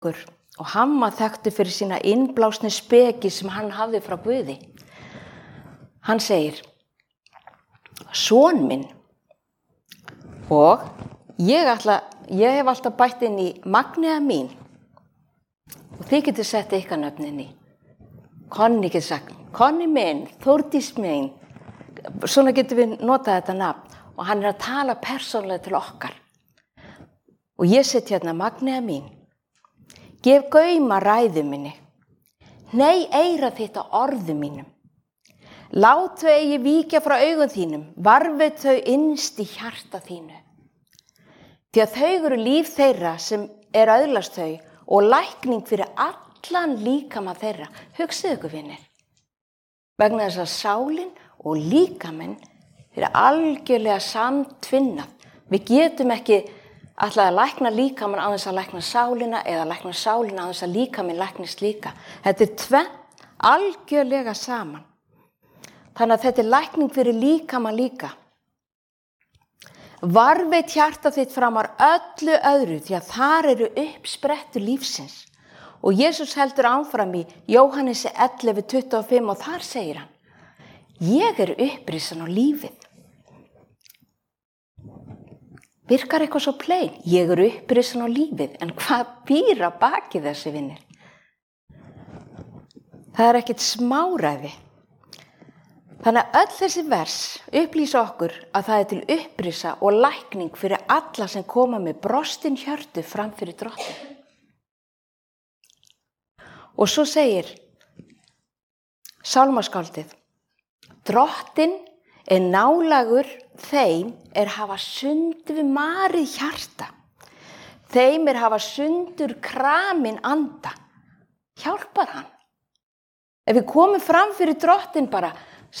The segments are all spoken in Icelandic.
og hann var þekktur fyrir sína innblásnu speki sem hann hafði frá Guði. Hann segir, son minn, og ég hef alltaf bætt inn í Magnea mín, og þið getur sett ykkar nöfnin í. Konni getur sagt, Konni minn, Þórdís mín, svona getur við notað þetta nafn, og hann að tala persónulega til okkar. Og ég set hérna Magnea mín, gef gaum að ræðu minni, nei eyra þitt á orðu mínum, lát þau eigi víkja frá augum þínum, varfið þau innst í hjarta þínu. Því að þau eru líf þeirra sem öðlast þau og lækning fyrir allan líkama þeirra. Hugsið ykkur vinir, vegna þess að sálin og líkaminn eru algjörlega samtvinnað. Við getum ekki ætlaði að lækna líkamann á þess að lækna sálina eða lækna sálina á þess að líkaminn læknist líka. Þetta tvennt algjörlega saman. Þannig að þetta lækning fyrir líkamann líka. Varveit hjarta þitt framar öllu öðru því að þar eru uppsprettur lífsins. Og Jesús heldur áfram í Jóhannesi 11:25 og þar segir hann, ég upprisan á lífið. Virkar eitthvað svo plein? Ég upprisan á lífið, en hvað býr á baki þessi vinir? Það ekkert smáræði. Þannig að öll þessi vers upplýsa okkur að það til upprisa og lækning fyrir alla sem koma með brostin hjörtu fram fyrir Drottin. Og svo segir sálmaskáldið, Drottin nálægur þeim hafa sundur við marið hjarta. Þeim hafa sundur kramin anda. Hjálpar hann. Ef við komum fram fyrir Drottin bara,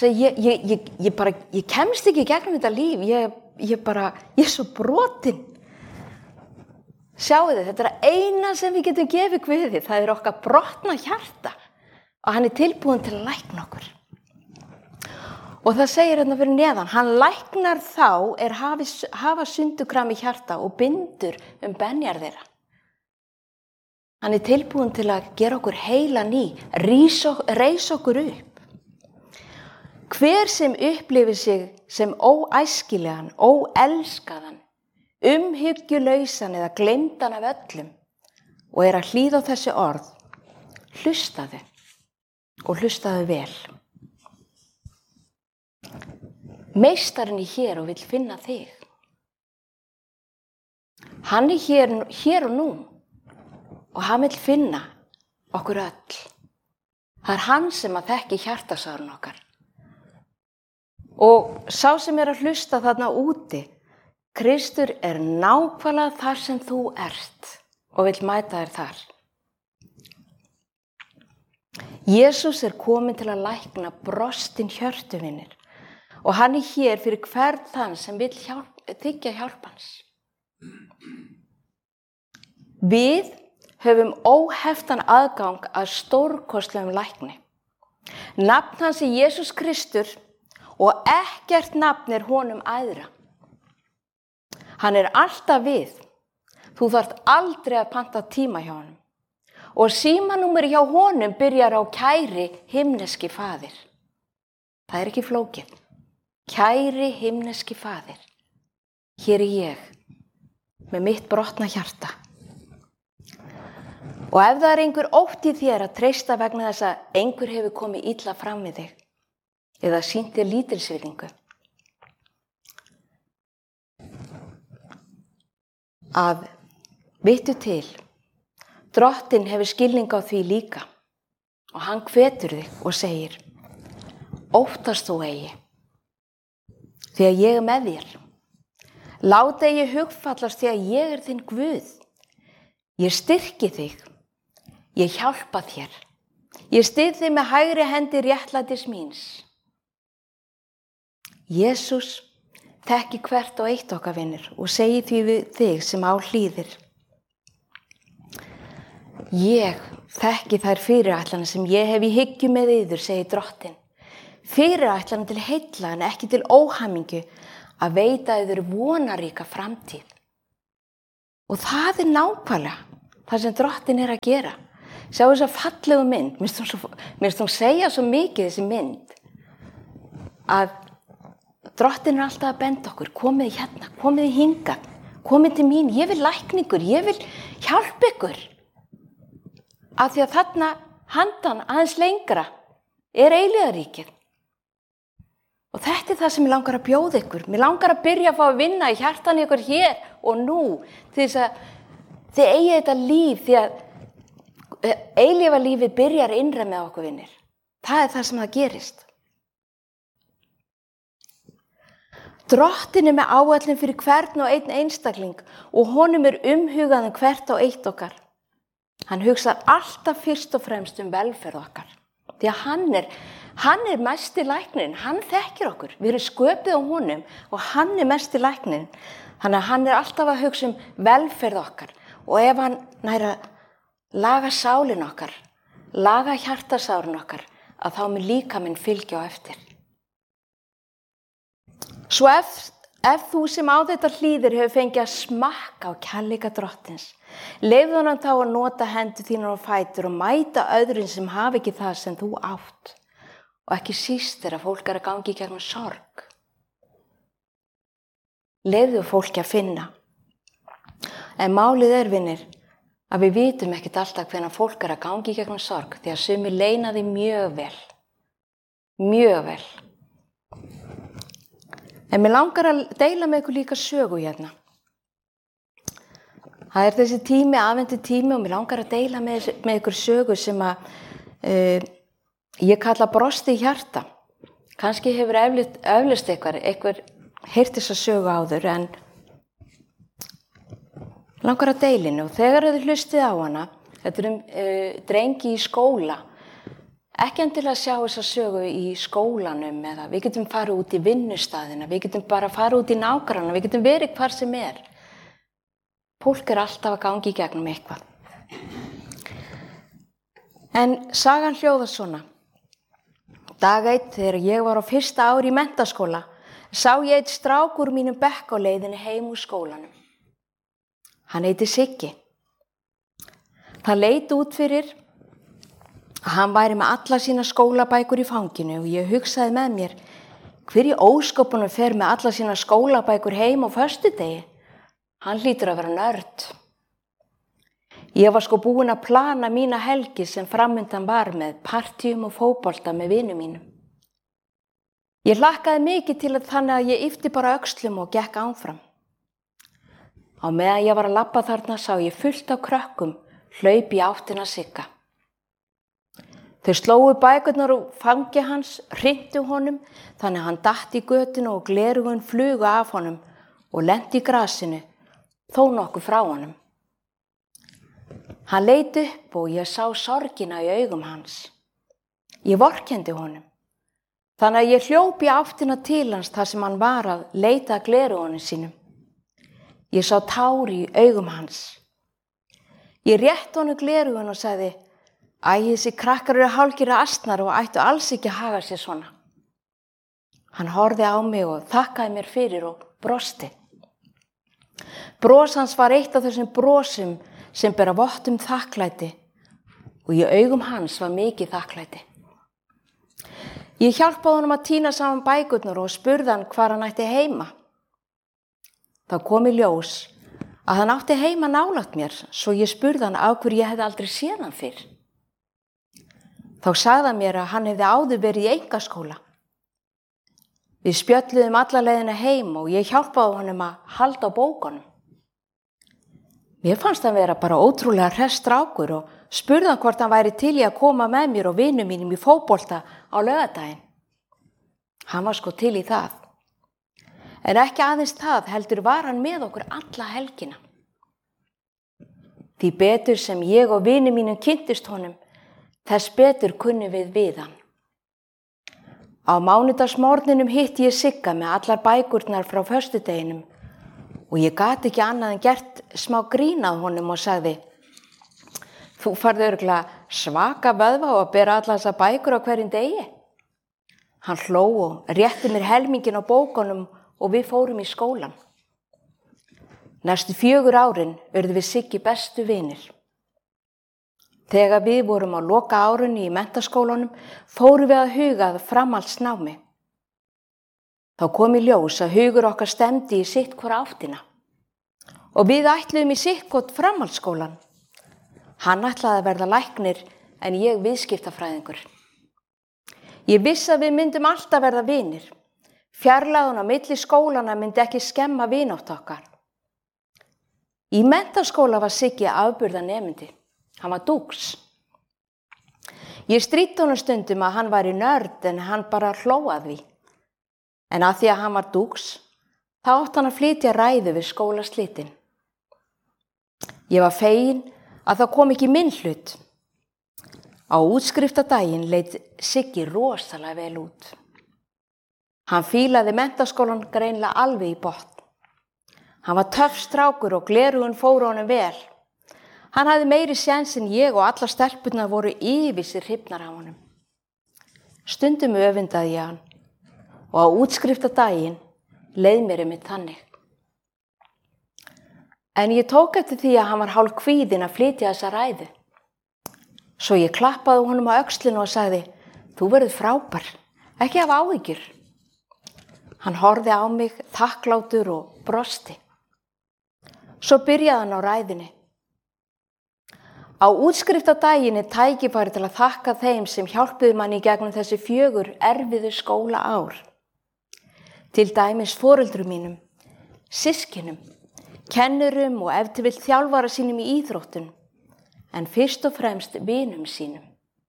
ég kemst ekki gegnum þetta líf, ég svo brotin. Sjáu þið, þetta eina sem við getum gefið Guði, það okkar brotna hjarta og hann tilbúinn til að lækna okkur. Og það segir hérna fyrir neðan, hann læknar þá hafa sundukrami hjarta og bindur benjar þeirra. Hann tilbúinn til að gera okkur heila ný, reisa okkur upp. Hver sem upplifir sig sem óæskilegan, óelskaðan, umhyggjulausan eða gleymdan af öllum og að hlýða á þessi orð, hlustaðu og hlustaðu vel. Meistarinn hér og vill finna þig. Hann hér og nú og hann vill finna okkur öll. Það hann sem að þekki hjartasárun okkar. Og sá sem að hlusta þarna úti, Kristur nákvæmlega þar sem þú ert og vill mæta þér þar. Jesús kominn til að lækna brostin hjörtu vinir. Og hann hér fyrir hvern þann sem vill þiggja hjálp hans. Við höfum óheftan aðgang að stórkostlegum lækni. Nafn hans Jesús Kristur og ekkert nafn honum æðra. Hann alltaf við. Þú þarft aldrei að panta tíma hjá honum. Og símanúmerið hjá honum byrjar á kæri himneski faðir. Það ekki flókið. Kæri himneski faðir, hér ég með mitt brotna hjarta. Og ef það einhver ótti þér að treysta vegna þess að einhver hefur komið illa fram við þig eða sýnt þér lítilsvirðingu, að vittu til, Drottinn hefur skilning á því líka og hann hvetur þig og segir, óttast þú eigi. Því að ég með þér. Láta eigi hugfallast því að ég þinn Guð. Ég styrki þig. Ég hjálpa þér. Ég styð þig með hægri hendi réttlætis míns. Jesús þekki hvert og eitt okkar vinir og segi því við þig sem á hlýðir. Ég þekki þær fyrirætlanir sem ég hef í hyggju með yður, segir Drottinn. Fyrirætlanir til heilla en ekki til óhamingju að veita yður vonaríka framtíð. Og það nákvæmlega það sem Drottinn að gera. Sjá þessa fallegu mynd, mér finnst hún segja svo mikið þessi mynd, að Drottinn alltaf að benda okkur, komið hérna, komið hingað, komið til mín, ég vil lækna ykkur, ég vil hjálpa ykkur. Af því að þarna handan aðeins lengra eilífðarríkið. Og þetta það sem ég langar að bjóða ykkur. Mér langar að byrja að fá að vinna í hjartan ykkur hér og nú, til þess að þið eigið þetta líf, því að eilífðarlífið byrjar innra með okkur vinnir. Það það sem það gerist. Drottinn með áætlun fyrir hvern og einn einstakling og honum umhugað hvert og eitt okkar. Hann hugsar alltaf fyrst og fremst velferð okkar. Því að hann mesti læknirinn, hann þekkir okkur. Við erum sköpuð á honum og hann mesti læknirinn. Þannig að hann alltaf að hugsa velferð okkar. Og ef hann nær að laga sálin okkar, laga hjartasárin okkar, að þá mun líkaminn fylgja á eftir. Svo ef þú sem á þetta hlýðir hefur fengið að smakka á kærleika Drottins, leyfðu honum þá að nota hendur þínar og fætur og mæta öðrum sem hafa ekki það sem þú átt. Og ekki síst þegar fólk að gangi í gegnum sorg. Leyfðu fólki að finna. En málið vinir, að við vitum ekkert alltaf hvenær fólk að gangi í gegnum sorg, því að sumir leyna því mjög vel. Mjög vel. En mér langar að deila með ykkur líka sögu hérna. Það þessi tími, aðvendu tími, og mér langar að deila með ykkur sögu sem að ég kalla brosti í hjarta. Kannski hefur eflaust einhver heyrt þessa sögu áður, en langar að deila henni. Og þegar þið hlustið á hana, þetta drengi í skóla, ekki endilega sjá þessa sögu í skólanum, eða við getum farið út í vinnustaðina, við getum bara farið út í nágranna, við getum verið hvar sem Fólk alltaf að gangi í gegnum eitthvað. En sagan hljóðar svona. Dag 1, þegar ég var á fyrsta ári í menntaskóla, sá ég einn strák úr mínum bekk á leiðinni heim úr skólanum. Hann heiti Siggi. Það leit út fyrir að hann væri með alla sína skólabækur í fanginu og ég hugsaði með mér, hver í ósköpunum fer með alla sína skólabækur heim á föstudegi? Hann hlýtur að vera nörd. Ég var búin að plana mína helgi sem framundan var með partíum og fótbolta með vinum mínum. Ég hlakkaði mikið til þannig að ég yppti bara öxlum og gekk áfram. Á meðan ég var að labba þarna sá ég fullt af krökkum hlaup í áttina Sigga. Þau slógu bækurnar úr fangi hans, hrintu honum, þannig að hann datt í götuna og gleraugun flugu af honum og lenti í grasinu, þó nokkuð frá honum. Hann leit upp og ég sá sorgina í augum hans. Ég vorkenndi honum. Þannig að ég hljóp í áttina til hans þar sem hann var að leita að gleraugunum sínum. Ég sá tár í augum hans. Ég rétti honum gleraugun og sagði, þessi krakkar eru hálfgerðir asnar og ættu alls ekki að haga sér svona. Hann horfði á mig og þakkaði mér fyrir og brosti. Bros hans var eitt af þessum brosum sem bera vott þakklæti og í augum hans var mikið þakklæti. Ég hjálpaði honum að tína saman bækurnar og spurði hann hvar hann ætti heima. Þá kom í ljós að hann átti heima nálægt mér, svo ég spurði hann af hverju ég hefði aldrei séð hann fyrr. Þá sagði hann mér að hann hefði áður verið í einkaskóla. Við spjölluðum alla leiðina heim og ég hjálpaði honum að halda á bókunum. Mér fannst hann vera bara ótrúlega hress strákur og spurði hann hvort hann væri til í að koma með mér og vinum mínum í fótbolta á laugardaginn. Hann var til í það. En ekki aðeins það, heldur var hann með okkur alla helgina. Því betur sem ég og vinum mínum kynntust honum, þess betur kunni við hann. Á mánudagsmorgninum hitti ég Sigga með allar bækurnar frá föstudeginum og ég gat ekki annað en gert smá grín að honum og sagði, þú farði örugglega svaka vöðva og að bera allar þessar bækur á hverjum degi. Hann hló og rétti mér helmingin á bókunum og við fórum í skólan. Næstu 4 árin urðum við Siggi bestu vinir Þegar við vorum á loka árunni í menntaskólanum fórum við að huga að framhaldsnámi. Þá kom í ljós að hugur okkar stemdi í sitt hvora áttina og við ætluðum í sitt hvort framhaldsskólan. Hann ætlaði að verða læknir en ég viðskiptafræðingur. Ég vissi að við myndum alltaf verða vinir. Fjarlægðin á milli skólana myndi ekki skemma vinátt okkar. Í menntaskóla var Siggi afburðanemandi. Hann var dúx. Ég stríddi honum stundum að hann væri nörd en hann bara hló að því. En að því að hann var dúx, þá átti hann að flytja ræðu við skólaslitin. Ég var fegin að það kom ekki minn hlut. Á útskriftadaginn leit Siggi rosalega vel út. Hann fílaði menntaskólan greinilega alveg í botn. Hann var töff strákur og gleraugun fóru honum vel. Hann hafði meiri séns en ég og allar stelpurnar voru yfir sig hrifnar af honum. Stundum öfundaði ég hann og á útskriftadaginn leið mér einmitt þannig. En ég tók eftir því að hann var hálf kvíðinn að flytja þessa ræðu. Svo ég klappaði honum á öxlinu og sagði, þú verður frábær, ekki hafa áhyggjur. Hann horfði á mig þakklátur og brosti. Svo byrjaði hann á ræðunni. Á útskriftadaginn er tækifæri til að þakka þeim sem hjálpuðu manni í gegnum þessi 4 erfiðu skólaár. Til dæmis foreldrum mínum, systkinum, kennurum og ef til vill þjálfara sínum í íþróttum, en fyrst og fremst vinum sínum.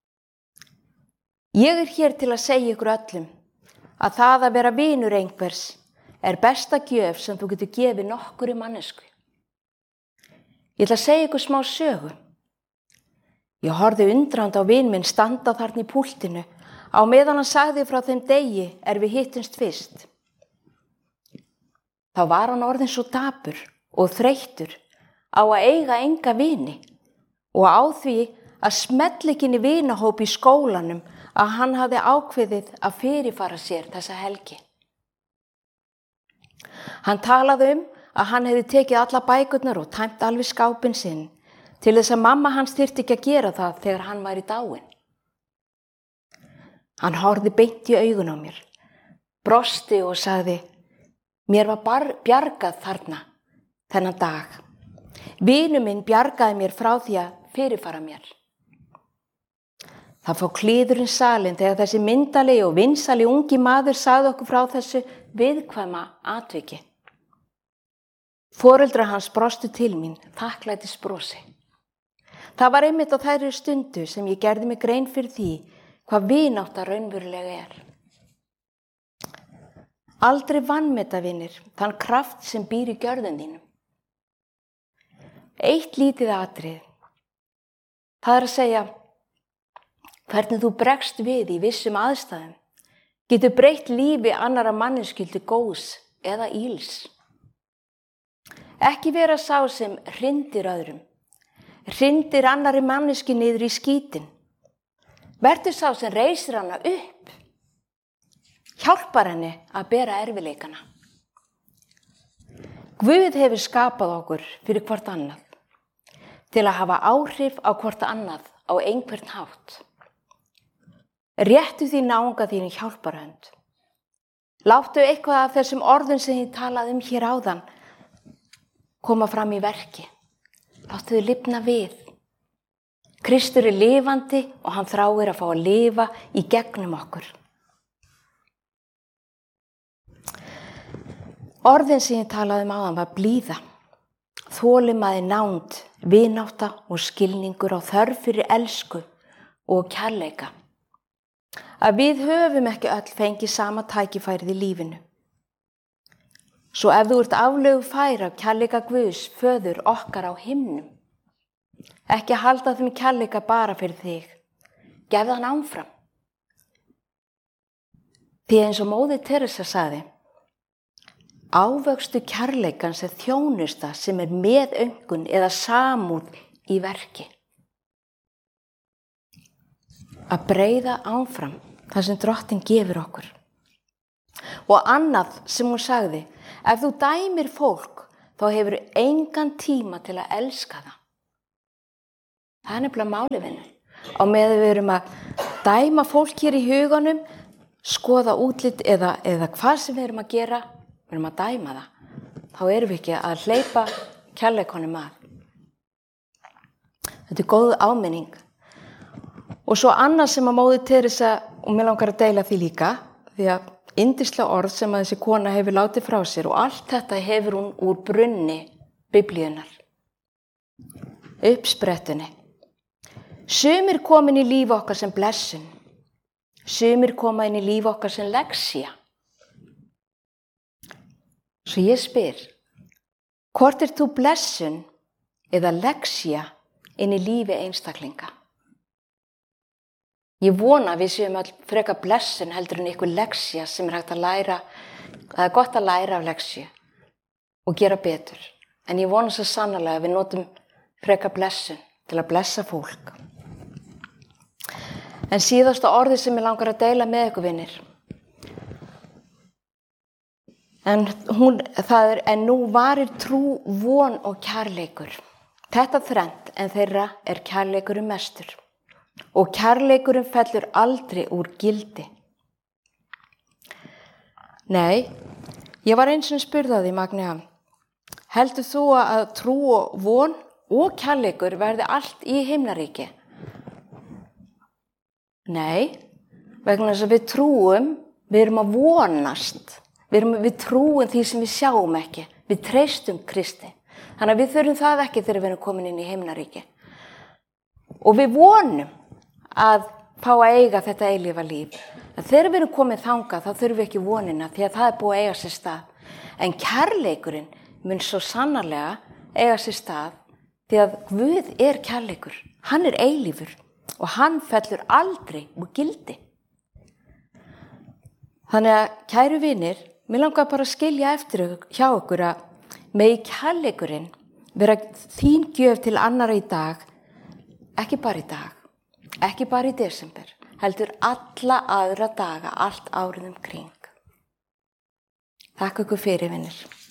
Ég er hér til að segja ykkur öllum að það að vera vinur einhvers er besta gjöf sem þú getur gefið nokkurri mannesku. Ég ætla að segja ykkur smá sögu. Ég horfði undrandi á vin minn standa þarna í púltinu á meðan hann sagði frá þeim degi við hittumst fyrst. Þá var hann orðinn svo dapur og þreyttur á að eiga enga vini og á því að smella ekki inn í vinahóp í skólanum að hann hafði ákveðið að fyrirfara sér þessa helgi. Hann talaði að hann hefði tekið alla bækurnar og tæmt alveg skápinn sinn til þess að mamma hans þyrfti ekki að gera það þegar hann væri dáinn. Hann horfði beint í augun á mér, brosti og sagði, mér var bjargað þarna þennan dag. Vinur minn bjargaði mér frá því að fyrirfara mér. Það fór kliðurinn salinn þegar þessi myndalegi og vinsali ungi maður sagði okkur frá þessu viðkvæma atviki. Foreldrar hans brostu til mín, þakklætisbrosi. Það var einmitt á þærri stundu sem ég gerði mig grein fyrir því hvað vinátta raunverulega er. Aldrei vanmeta vinir þann kraft sem býr í gjörðum þínum. Eitt lítið atriði. Það er að segja, hvernig þú bregst við í vissum aðstæðum getur breytt lífi annarra manneskju til góðs eða íls. Ekki vera sá sem hrindir öðrum, hrindir annarri manneskju niður í skítinn. Vertu sá sem reisir hana upp, hjálpar henni að bera erfiðleikana. Guð hefur skapað okkur fyrir hvort annað, til að hafa áhrif á hvort annað á einhvern hátt. Réttu því náunga þínu hjálparhönd. Láttu eitthvað af þessum orðum sem ég talaði hér áðan koma fram í verki. Láttu þau lifna við. Kristur er lifandi og hann þráir að fá að lifa í gegnum okkur. Orðin sem ég talaði áðan var blíða, þolinmæði, nánd, vinátta og skilningur á þörf fyrir elsku og kærleika. Að við höfum ekki öll fengið sama tækifærið í lífinu. Svo ef þú ert aflögu fær af kærleika Guðs, föður okkar á himnum, ekki halda þeim kærleika bara fyrir þig, gefðu hann áfram. Því eins og móðir Teresa sagði, ávöxtu kærleikans er þjónusta sem er meðöngun eða samúð í verki. Að breiða áfram það sem Drottinn gefur okkur. Og annað sem hún sagði, ef þú dæmir fólk, þá hefur engan tíma til að elska það. Það er nefnilega málið, vinur. Á meðan við erum að dæma fólk hér í huganum, skoða útlit eða hvað sem við erum að gera, við erum að dæma það. Þá erum við ekki að hleypa kærleikanum að. Þetta er góð áminning. Og svo annað sem að móðir Teresa, og mér langar að deila því líka, því að yndislega orð sem að þessi kona hefur látið frá sér og allt þetta hefur hún úr brunni Biblíunnar. Uppsprettunni. Sumir komin í líf okkar sem blessun. Sumir koma inn í líf okkar sem lexía. Svo ég spyr, hvort þú blessun eða lexía inn í lífi einstaklinga? Ég vona að við séum all frekar blessun heldur en ykkur lexía sem hægt að læra, það er gott að læra af lexíu og gera betur. En ég vona svo sannarlega að við notum frekar blessun til að blessa fólk. En síðasta orðið sem ég langar að deila með ykkur vinir. En nú varir trú, von og kærleikur. Þetta þrennt en þeirra er kærleikurinn mestur. Og kærleikurinn fellur aldrei úr gildi. Nei, ég var eins og spurði því, Magnea, heldur þú að trú og von og kærleikur verði allt í himnaríki? Nei, vegna þess að við trúum, við erum að vonast, við trúum því sem við sjáum ekki, við treystum Kristi. Þannig að við þurfum það ekki þegar við erum komin inn í himnaríki. Og við vonum að fá að eiga þetta eilífa líf. En þegar við erum komin þangað, þá þurfum við ekki vonina, því að það er búið að eiga sér stað. En kærleikurinn mun svo sannarlega eiga sér stað, því að Guð er kærleikur. Hann er eilífur og hann fellur aldrei úr gildi. Þannig að, kæru vinir, mér langar bara að skilja eftir hjá okkur að megi kærleikurinn vera þín gjöf til annarra í dag, ekki bara í dag. Ekki bara í desember, heldur alla aðra daga, allt árið kring. Þakka ykkur fyrir, vinir.